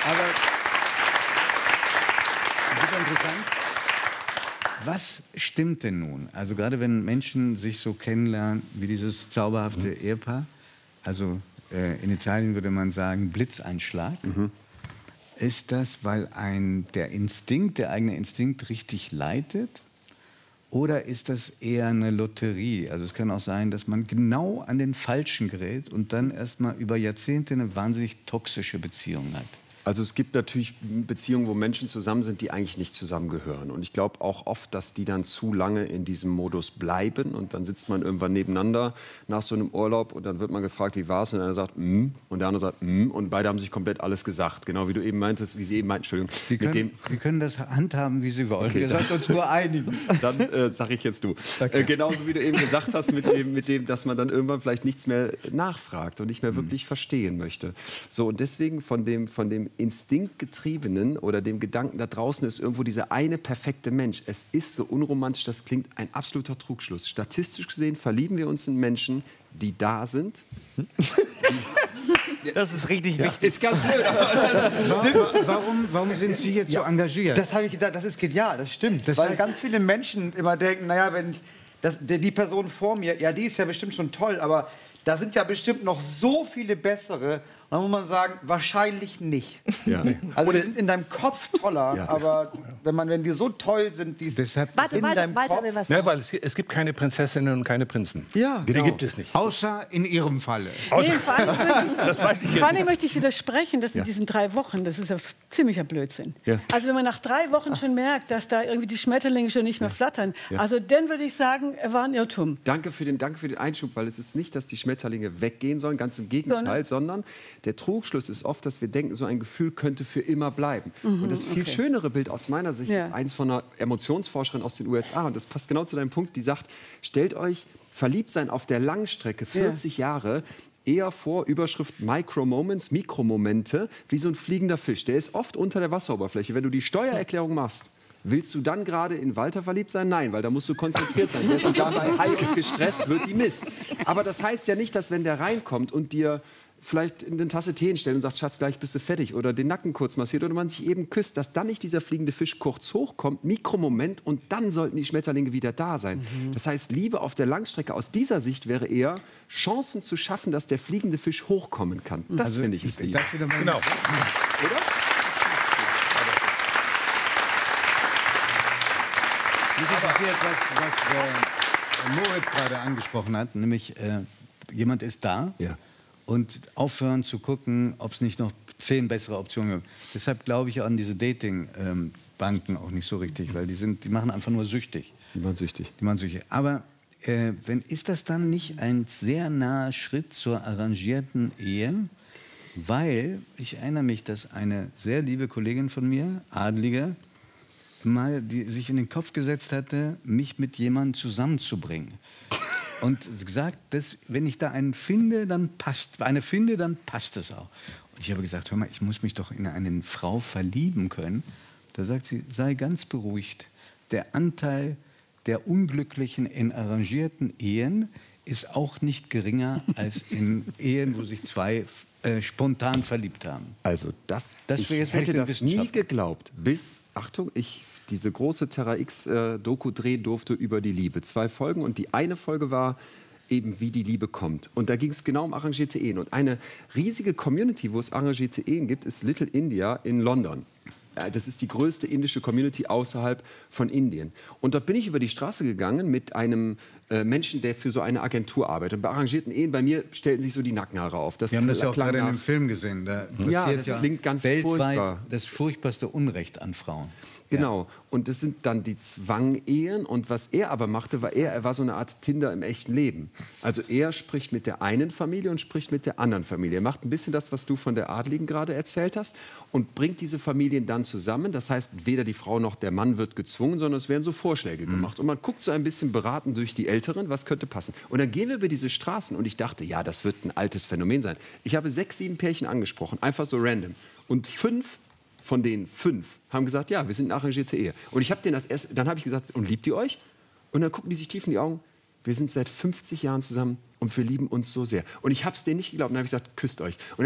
Aber super interessant. Was stimmt denn nun? Also gerade wenn Menschen sich so kennenlernen wie dieses zauberhafte Ehepaar, also in Italien würde man sagen Blitzeinschlag. Ist das, weil der eigene Instinkt richtig leitet? Oder ist das eher eine Lotterie? Also es kann auch sein, dass man genau an den Falschen gerät und dann erstmal über Jahrzehnte eine wahnsinnig toxische Beziehung hat. Also es gibt natürlich Beziehungen, wo Menschen zusammen sind, die eigentlich nicht zusammengehören. Und ich glaube auch oft, dass die dann zu lange in diesem Modus bleiben. Und dann sitzt man irgendwann nebeneinander nach so einem Urlaub und dann wird man gefragt, wie war's? Und einer sagt, und der andere sagt, und beide haben sich komplett alles gesagt. Genau wie du eben meintest, wie Sie eben meinten, Entschuldigung. Wir können das handhaben, wie Sie wollen. Okay, wir sollten uns nur einigen. Dann sage ich jetzt du. Okay. Genauso wie du eben gesagt hast, mit dem, dass man dann irgendwann vielleicht nichts mehr nachfragt und nicht mehr wirklich verstehen möchte. So, und deswegen von dem Instinktgetriebenen oder dem Gedanken, da draußen ist irgendwo dieser eine perfekte Mensch. Es ist so unromantisch, das klingt ein absoluter Trugschluss. Statistisch gesehen verlieben wir uns in Menschen, die da sind. Das ist richtig wichtig. Ist ganz blöd. Warum sind Sie jetzt so engagiert? Das habe ich gedacht, das ist genial, das stimmt. Weil ganz viele Menschen immer denken, naja, wenn die Person vor mir, ja, die ist ja bestimmt schon toll, aber da sind ja bestimmt noch so viele bessere. Und dann muss man sagen, wahrscheinlich nicht. Ja. Also die sind in deinem Kopf toller, aber wenn die so toll sind, die sind Warte, in deinem Walter Kopf. will was Ja, sagen. weil es gibt keine Prinzessinnen und keine Prinzen. Ja, Die genau. gibt es nicht. Außer in Ihrem Falle. Nee, vor weiß ich allem möchte ich widersprechen, dass in diesen 3 Wochen, das ist ja ziemlicher Blödsinn. Ja. Also wenn man nach 3 Wochen schon merkt, dass da irgendwie die Schmetterlinge schon nicht mehr flattern, also dann würde ich sagen, war ein Irrtum. Danke für den Einschub, weil es ist nicht, dass die Schmetterlinge weggehen sollen, ganz im Gegenteil, sondern der Trugschluss ist oft, dass wir denken, so ein Gefühl könnte für immer bleiben. Und das viel schönere Bild aus meiner Sicht ist eins von einer Emotionsforscherin aus den USA. Und das passt genau zu deinem Punkt, die sagt, stellt euch Verliebtsein auf der Langstrecke, 40 Jahre, eher vor, Überschrift Micro-Moments, Mikromomente, wie so ein fliegender Fisch. Der ist oft unter der Wasseroberfläche. Wenn du die Steuererklärung machst, willst du dann gerade in Walter verliebt sein? Nein, weil da musst du konzentriert sein. Wärst du dabei heiß gestresst, wird die Mist. Aber das heißt ja nicht, dass wenn der reinkommt und dir vielleicht in eine Tasse Tee hinstellt und sagt, Schatz, gleich bist du fertig, oder den Nacken kurz massiert oder man sich eben küsst, dass dann nicht dieser fliegende Fisch kurz hochkommt, Mikromoment, und dann sollten die Schmetterlinge wieder da sein. Das heißt, Liebe auf der Langstrecke aus dieser Sicht wäre eher, Chancen zu schaffen, dass der fliegende Fisch hochkommen kann. Das finde ich ist Liebe. Genau. Oder? Mich interessiert, was Moritz gerade angesprochen hat, nämlich jemand ist da und aufhören zu gucken, ob es nicht noch 10 bessere Optionen gibt. Deshalb glaube ich an diese Dating-Banken auch nicht so richtig, weil die machen einfach nur süchtig. Die machen süchtig. Aber ist das dann nicht ein sehr naher Schritt zur arrangierten Ehe? Weil, ich erinnere mich, dass eine sehr liebe Kollegin von mir, Adlige, mal sich in den Kopf gesetzt hatte, mich mit jemandem zusammenzubringen. Und gesagt, wenn ich da eine finde, dann passt es auch. Und ich habe gesagt, hör mal, ich muss mich doch in eine Frau verlieben können. Da sagt sie, sei ganz beruhigt. Der Anteil der Unglücklichen in arrangierten Ehen ist auch nicht geringer als in Ehen, wo sich 2 spontan verliebt haben. Also ich hätte das nie geglaubt, bis, Achtung, ich diese große Terra X-Doku drehen durfte über die Liebe. 2 Folgen, und die eine Folge war eben, wie die Liebe kommt. Und da ging es genau um arrangierte Ehen. Und eine riesige Community, wo es arrangierte Ehen gibt, ist Little India in London. Das ist die größte indische Community außerhalb von Indien. Und dort bin ich über die Straße gegangen mit einem Menschen, der für so eine Agentur arbeitet. Und bei arrangierten Ehen, bei mir stellten sich so die Nackenhaare auf. Wir haben das ja auch gerade in dem Film gesehen. Da passiert das klingt ganz weltweit furchtbar. Das furchtbarste Unrecht an Frauen. Genau. Und das sind dann die Zwangehen. Und was er aber machte, er war so eine Art Tinder im echten Leben. Also er spricht mit der einen Familie und spricht mit der anderen Familie. Er macht ein bisschen das, was du von der Adligen gerade erzählt hast, und bringt diese Familien dann zusammen. Das heißt, weder die Frau noch der Mann wird gezwungen, sondern es werden so Vorschläge gemacht. Und man guckt so ein bisschen beraten durch die Älteren, was könnte passen. Und dann gehen wir über diese Straßen und ich dachte, ja, das wird ein altes Phänomen sein. Ich habe 6, 7 Pärchen angesprochen, einfach so random. Und 5 von den 5 haben gesagt, ja, wir sind eine arrangierte Ehe. Und ich habe dann habe ich gesagt, und liebt ihr euch? Und dann gucken die sich tief in die Augen. Wir sind seit 50 Jahren zusammen und wir lieben uns so sehr. Und ich habe es denen nicht geglaubt. Und dann habe ich gesagt, küsst euch. Und